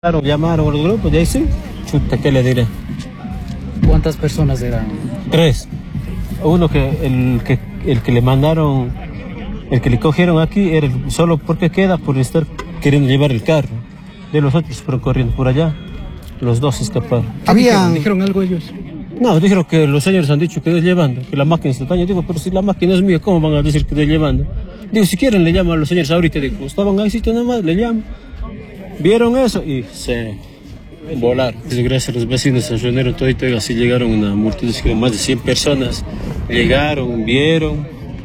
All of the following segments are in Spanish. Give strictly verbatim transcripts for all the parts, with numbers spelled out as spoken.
Llamaron al grupo, de ahí sí, chuta, ¿qué le diré? ¿Cuántas personas eran? Tres. Uno que el que el que le mandaron, el que le cogieron aquí era el, solo porque queda por estar queriendo llevar el carro. De los otros fueron corriendo por allá. Los dos escaparon. ¿Habían... ¿Dijeron algo ellos? No, dijeron que los señores han dicho que estoy llevando, que la máquina está dañada. Digo, pero si la máquina es mía, ¿cómo van a decir que estoy llevando? Digo, si quieren le llamo a los señores ahorita. Digo, estaban ahí, sitio nada más, le llamo. Vieron eso y se volaron. Gracias a los vecinos se reunieron todo y así llegaron una multitud de más de cien personas. Llegaron, vieron.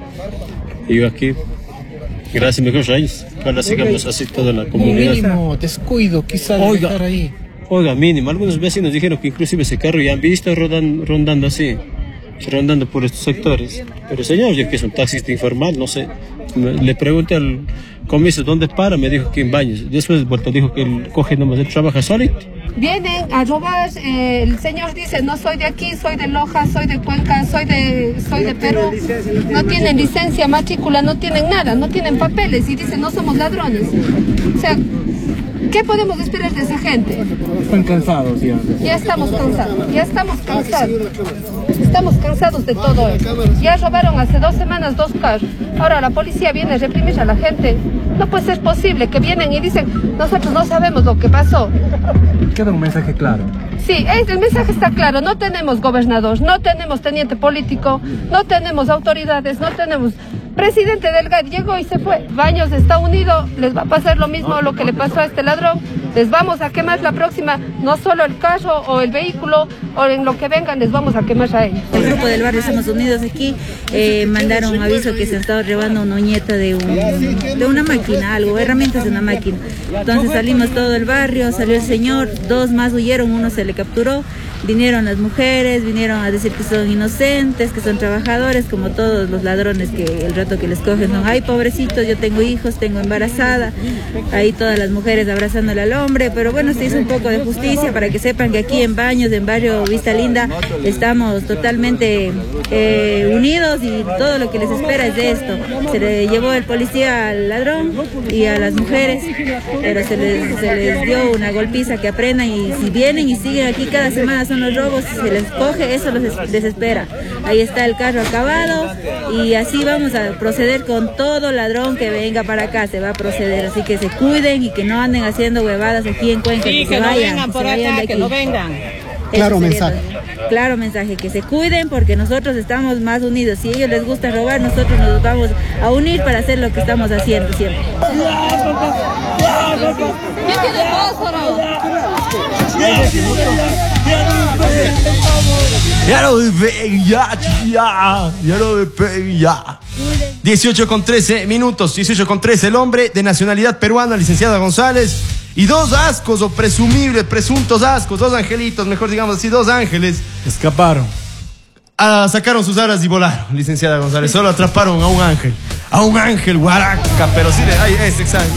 Y yo aquí, gracias mejor a ellos. Ojalá sigamos así toda la comunidad. Un mínimo descuido quizás de Oiga, dejar ahí. Oiga, mínimo. Algunos vecinos dijeron que inclusive ese carro ya han visto rodan, rondando así, rondando por estos sectores. Pero señor, yo que es un taxista informal, no sé. Le pregunté al comisario dónde para, me dijo que en Baños. Después vuelto dijo que él coge nomás, él trabaja solito. Vienen a robar, eh, el señor dice, no soy de aquí, soy de Loja, soy de Cuenca, soy de, soy de Perú. No tienen licencia, matrícula, no tienen nada, no tienen papeles y dicen, no somos ladrones. O sea, ¿qué podemos esperar de esa gente? Están cansados ya. Ya estamos cansados, ya estamos cansados. Estamos cansados de todo eso. Ya robaron hace dos semanas dos carros. Ahora la policía viene a reprimir a la gente. No puede ser posible que vienen y dicen, nosotros no sabemos lo que pasó. Queda un mensaje claro. Sí, el mensaje está claro. No tenemos gobernador, no tenemos teniente político, no tenemos autoridades, no tenemos... Presidente del G A D llegó y se fue. Baños está unido, les va a pasar lo mismo lo que le pasó a este ladrón. Les vamos a quemar la próxima, no solo el carro o el vehículo, o en lo que vengan les vamos a quemar a ellos. El grupo del barrio Somos Unidos aquí eh, mandaron un aviso que se estaba robando una uñeta de, un, de una máquina, algo, herramientas de una máquina. Entonces salimos todo el barrio, salió el señor, dos más huyeron, uno se le capturó. Vinieron las mujeres, vinieron a decir que son inocentes, que son trabajadores, como todos los ladrones que el rato que les cogen son, ay pobrecitos, yo tengo hijos, tengo embarazada, ahí todas las mujeres abrazándole al hombre, pero bueno, se hizo un poco de justicia para que sepan que aquí en Baños, en barrio Vista Linda, estamos totalmente eh, unidos y todo lo que les espera es de esto. Se le llevó el policía al ladrón y a las mujeres, pero se les, se les dio una golpiza que aprendan y si vienen y siguen aquí cada semana son los robos, si se les coge, eso los desespera. Ahí está el carro acabado y así vamos a proceder con todo ladrón que venga para acá, se va a proceder, así que se cuiden y que no anden haciendo huevadas aquí en Cuenca, sí, que, que se no vayan, vengan que por se vayan acá, de aquí. que no vengan. Claro mensaje. Claro mensaje, que se cuiden porque nosotros estamos más unidos. Si a ellos les gusta robar, nosotros nos vamos a unir para hacer lo que estamos haciendo siempre. ¿Quién tiene fósforo? Ya lo despeguen, ya, ya, ya lo despeguen, ya. dieciocho con trece minutos, dieciocho con trece. El hombre de nacionalidad peruana, licenciada González, y dos ascos o presumibles, presuntos ascos, dos angelitos, mejor digamos así, dos ángeles, escaparon. Ah, sacaron sus alas y volaron, licenciada González. Solo atraparon a un ángel, a un ángel guaraca, pero sí, ahí es exacto.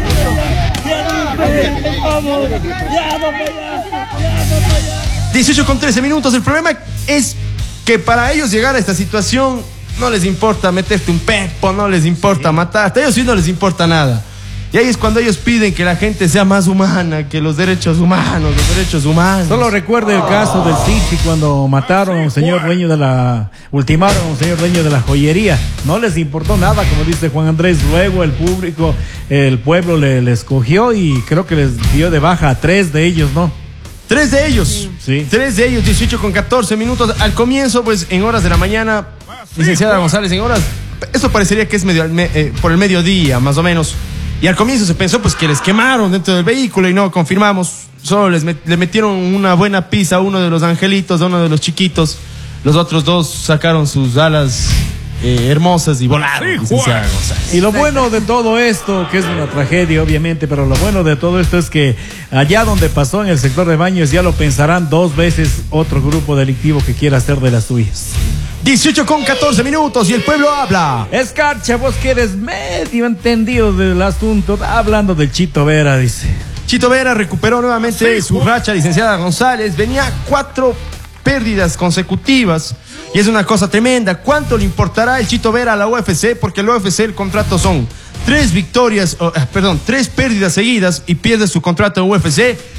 dieciocho con trece minutos. El problema es que para ellos llegar a esta situación no les importa meterte un pepo, no les importa matarte, a ellos sí no les importa nada. Y ahí es cuando ellos piden que la gente sea más humana, que los derechos humanos, los derechos humanos. Solo recuerde el caso del Sichi cuando mataron a un señor dueño de la... ultimaron a un señor dueño de la joyería. No les importó nada, como dice Juan Andrés. Luego el público, el pueblo le, les cogió y creo que les dio de baja a tres de ellos, ¿no? Tres de ellos. Sí. Tres de ellos, dieciocho con catorce minutos. Al comienzo, pues, en horas de la mañana, licenciada González, en horas... Esto parecería que es medio, eh, por el mediodía, más o menos. Y al comienzo se pensó pues que les quemaron dentro del vehículo y no confirmamos. Solo les met, le metieron una buena pizza a uno de los angelitos, a uno de los chiquitos. Los otros dos sacaron sus alas eh, hermosas y volaron. Sí, y lo bueno de todo esto, que es una tragedia obviamente, pero lo bueno de todo esto es que allá donde pasó en el sector de Baños ya lo pensarán dos veces otro grupo delictivo que quiera hacer de las suyas. dieciocho con catorce minutos y el pueblo habla. Escarcha, vos que eres medio entendido del asunto, hablando del Chito Vera, dice. Chito Vera recuperó nuevamente sí, su racha, licenciada González. Venía cuatro pérdidas consecutivas. Y es una cosa tremenda. ¿Cuánto le importará el Chito Vera a la U F C? Porque la U F C el contrato son tres victorias, oh, perdón, tres pérdidas seguidas y pierde su contrato en U F C.